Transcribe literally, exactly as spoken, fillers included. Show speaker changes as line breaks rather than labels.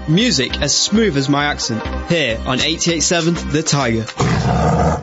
Music as smooth as my accent, here on eighty-eight point seven The Tiger.